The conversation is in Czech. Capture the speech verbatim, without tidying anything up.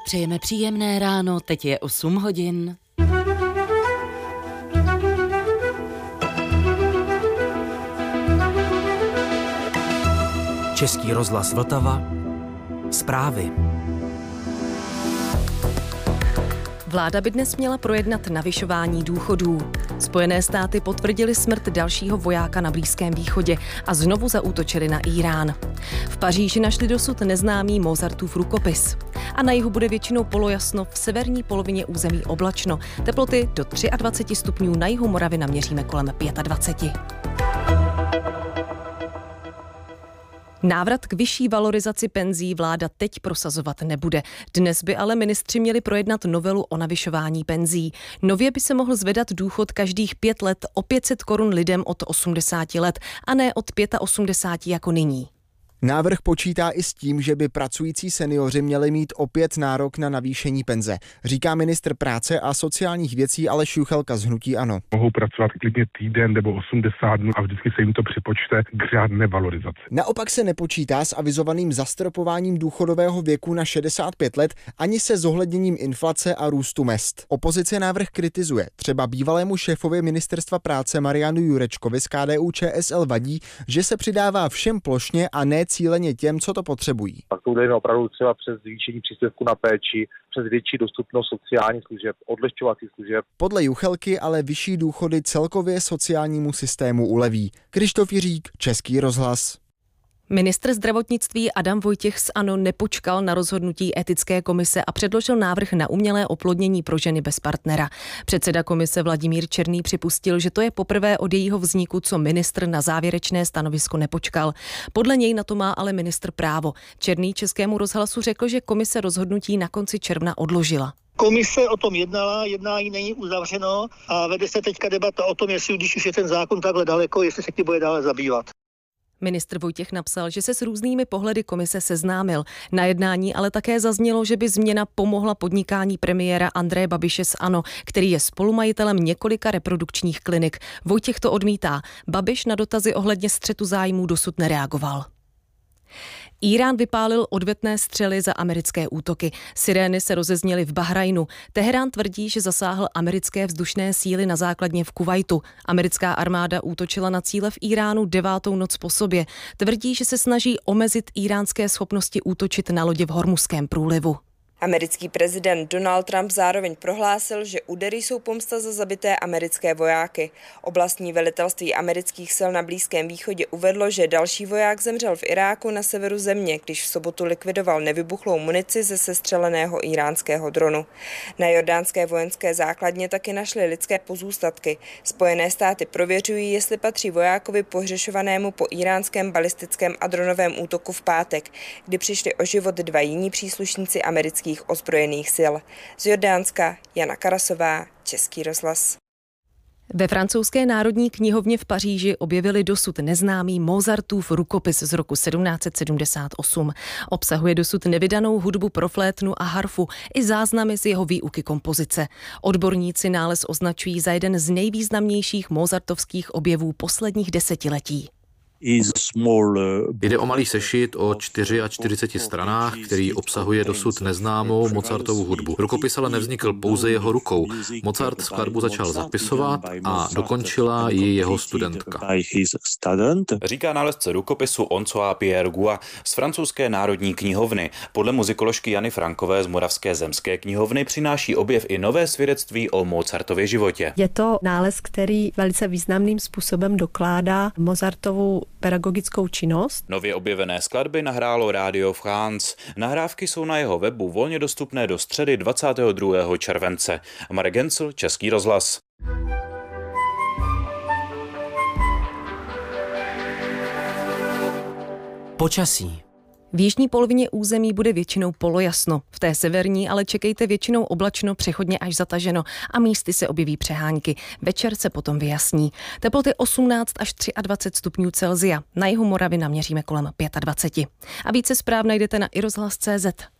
Přejeme příjemné ráno, teď je osm hodin. Český rozhlas Vltava. Zprávy. Vláda by dnes měla projednat navyšování důchodů. Spojené státy potvrdily smrt dalšího vojáka na Blízkém východě a znovu zaútočili na Írán. V Paříži našli dosud neznámý Mozartův rukopis. A na jihu bude většinou polojasno, v severní polovině území oblačno. Teploty do dvacet tři stupňů, na jihu Moravy naměříme kolem dvacet pět. Návrat k vyšší valorizaci penzí vláda teď prosazovat nebude. Dnes by ale ministři měli projednat novelu o navyšování penzí. Nově by se mohl zvedat důchod každých pět let o pět set korun lidem od osmdesáti let a ne od osmdesáti pěti jako nyní. Návrh počítá i s tím, že by pracující seniori měli mít opět nárok na navýšení penze, říká ministr práce a sociálních věcí Aleš Juchelka z hnutí ANO. Mohou pracovat klidně týden nebo osmdesát dnů a vždycky se jim to připočte k řádné valorizaci. Naopak se nepočítá s avizovaným zastropováním důchodového věku na šedesát pět let ani se zohledněním inflace a růstu mezd. Opozice návrh kritizuje. Třeba bývalému šéfovi ministerstva práce Marianu Jurečkovi z K D U Č S L vadí, že se přidává všem plošně a ne cíleně těm, co to potřebují. Pak to jde opravdu třeba přes zvýšení příspěvku na péči, přes větší dostupnost sociálních služeb, odlehčovacích služeb. Podle Juchelky ale vyšší důchody celkově sociálnímu systému uleví. Krištof Jiřík, Český rozhlas. Ministr zdravotnictví Adam Vojtěch z ANO nepočkal na rozhodnutí etické komise a předložil návrh na umělé oplodnění pro ženy bez partnera. Předseda komise Vladimír Černý připustil, že to je poprvé od jejího vzniku, co ministr na závěrečné stanovisko nepočkal. Podle něj na to má ale ministr právo. Černý Českému rozhlasu řekl, že komise rozhodnutí na konci června odložila. Komise o tom jednala, jednání není uzavřeno a vede se teďka debata o tom, jestli když už je ten zákon takhle daleko, jestli se tím bude dále zabývat. Ministr Vojtěch napsal, že se s různými pohledy komise seznámil. Na jednání ale také zaznělo, že by změna pomohla podnikání premiéra Andreje Babiše z ANO, který je spolumajitelem několika reprodukčních klinik. Vojtěch to odmítá. Babiš na dotazy ohledně střetu zájmů dosud nereagoval. Írán vypálil odvetné střely za americké útoky. Sirény se rozezněly v Bahrajnu. Teherán tvrdí, že zasáhl americké vzdušné síly na základně v Kuvajtu. Americká armáda útočila na cíle v Iránu devátou noc po sobě. Tvrdí, že se snaží omezit íránské schopnosti útočit na lodě v Hormuzském průlivu. Americký prezident Donald Trump zároveň prohlásil, že údery jsou pomsta za zabité americké vojáky. Oblastní velitelství amerických sil na Blízkém východě uvedlo, že další voják zemřel v Iráku na severu země, když v sobotu likvidoval nevybuchlou munici ze sestřeleného iránského dronu. Na jordánské vojenské základně taky našli lidské pozůstatky. Spojené státy prověřují, jestli patří vojákovi pohřešovanému po iránském balistickém a dronovém útoku v pátek, kdy přišli o život dva jiní příslušníci amerických ozbrojených sil. Z Jordánska Jana Karasová, Český rozhlas. Ve francouzské národní knihovně v Paříži objevili dosud neznámý Mozartův rukopis z roku sedmnáct set sedmdesát osm. Obsahuje dosud nevydanou hudbu pro flétnu a harfu i záznamy z jeho výuky kompozice. Odborníci nález označují za jeden z nejvýznamnějších mozartovských objevů posledních desetiletí. Jde o malý sešit o čtyřiceti čtyři stranách, který obsahuje dosud neznámou Mozartovu hudbu. Rukopis ale nevznikl pouze jeho rukou. Mozart skladbu začal zapisovat a dokončila ji jeho studentka. Říká nálezce rukopisu Oncoa Pierre Gua z francouzské národní knihovny. Podle muzikoložky Jany Frankové z Moravské zemské knihovny přináší objev i nové svědectví o Mozartově životě. Je to nález, který velice významným způsobem dokládá Mozartovu pedagogickou činnost. Nově objevené skladby nahrálo Radio France. Nahrávky jsou na jeho webu volně dostupné do středy dvacátého druhého července. Marek Gencl, Český rozhlas. Počasí. V jižní polovině území bude většinou polojasno. V té severní ale čekejte většinou oblačno, přechodně až zataženo a místy se objeví přehánky. Večer se potom vyjasní. Teploty osmnáct až dvacet tři stupňů Celsia. Na jihu Moravy naměříme kolem dvacet pět. A více zpráv najdete na i rozhlas tečka cé zet.